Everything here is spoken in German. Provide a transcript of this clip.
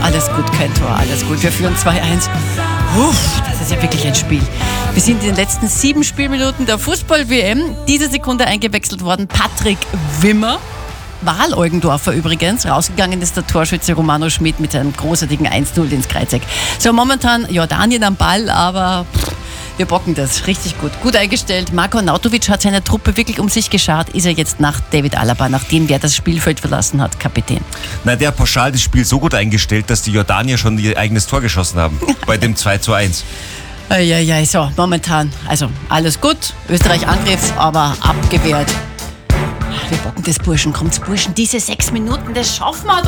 alles gut, kein Tor, alles gut. Wir führen 2-1. Das ist ja wirklich ein Spiel. Wir sind in den letzten 7 Spielminuten der Fußball-WM. Diese Sekunde eingewechselt worden Patrick Wimmer. Wahl-Eugendorfer übrigens. Rausgegangen ist der Torschütze Romano Schmid mit einem großartigen 1-0 ins Kreuzeck. So, momentan Jordanien am Ball, aber wir bocken das richtig gut. Gut eingestellt. Marko Arnautovic hat seine Truppe wirklich um sich geschart. Ist er jetzt nach David Alaba, nachdem wer das Spielfeld verlassen hat, Kapitän? Na, der hat pauschal das Spiel so gut eingestellt, dass die Jordanier schon ihr eigenes Tor geschossen haben. Bei dem 2-1. Ja, so, momentan. Also, alles gut. Österreich Angriff, aber abgewehrt. Wir bocken das, Burschen. Kommt's, Burschen, diese 6 Minuten, das schaffen wir doch.